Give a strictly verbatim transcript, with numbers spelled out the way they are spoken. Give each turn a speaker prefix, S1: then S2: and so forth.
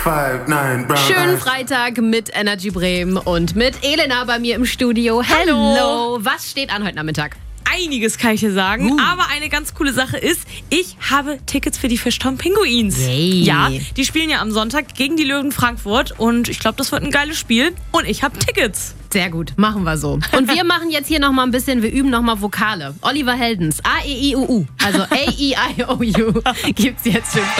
S1: five, nine, brown
S2: Schönen
S1: eyes.
S2: Freitag mit Energy Bremen und mit Elena bei mir im Studio. Hello.
S3: Hallo.
S2: Was steht an heute Nachmittag?
S3: Einiges kann ich dir sagen,
S2: Uh.
S3: aber eine ganz coole Sache ist, ich habe Tickets für die Fischtown Pinguins.
S2: Yay.
S3: Ja, die spielen ja am Sonntag gegen die Löwen Frankfurt und ich glaube, das wird ein geiles Spiel und ich habe Tickets.
S2: Sehr gut, machen wir so. Und wir machen jetzt hier nochmal ein bisschen, wir üben nochmal Vokale. Oliver Heldens, A, E, I, U, U, also A, E, I, O, U gibt's jetzt schon.